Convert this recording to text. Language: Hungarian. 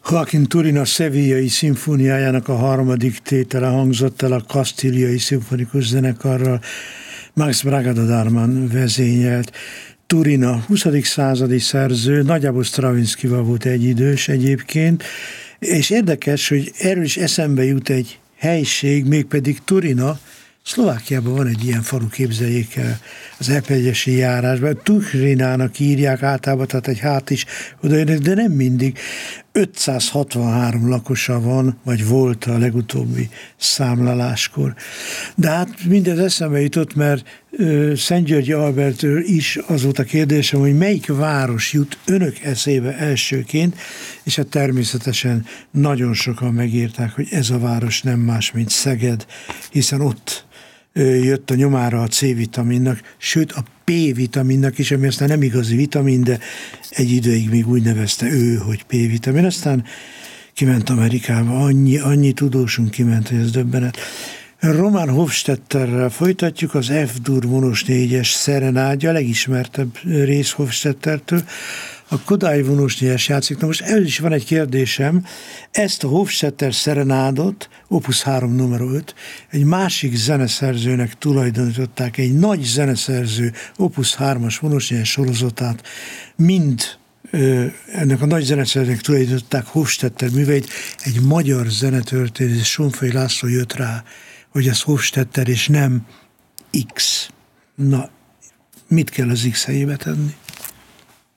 Joaquin Turina Sevillai szimfóniájának a harmadik tétele hangzott el a Kasztíliai Szimfonikus Zenekarral, Max Bragada-Darman vezényelt. Turina 20. századi szerző, nagyjából Stravinskyval volt egyidős egyébként, és érdekes, hogy erről is eszembe jut egy helység, mégpedig Turina. Szlovákiában van egy ilyen falu, képzeljék el, az Epegyesi járásban. Tuhrinának írják általában, tehát egy hát is odaérnek, de nem mindig. 563 lakosa van, vagy volt a legutóbbi számláláskor. De hát mindez eszembe jutott, mert Szentgyörgyi Albertől is az volt a kérdésem, hogy melyik város jut önök eszébe elsőként, és hát természetesen nagyon sokan megírták, hogy ez a város nem más, mint Szeged, hiszen ott jött a nyomára a C-vitaminnak, sőt a P-vitaminnak is, ami aztán nem igazi vitamin, de egy időig még úgy nevezte ő, hogy P-vitamin. Aztán kiment Amerikába, annyi tudósunk kiment, hogy ez döbbenet. Roman Hofstetterrel folytatjuk, az F-dur vonos 4-es szerenádja, a legismertebb rész Hofstettertől. A Kodály vonos 4-es játszik. Na most el is van egy kérdésem, ezt a Hofstetter szerenádot, Opus 3 numero 5, egy másik zeneszerzőnek tulajdonították, egy nagy zeneszerző Opus 3-as vonos 4-es sorozatát, mind ennek a nagy zeneszerzőnek tulajdonították Hofstetter műveit, egy magyar zenetörténész, Sonfai László jött rá, hogy ez Hofstetter és nem X. Na, mit kell az X helyébe tenni?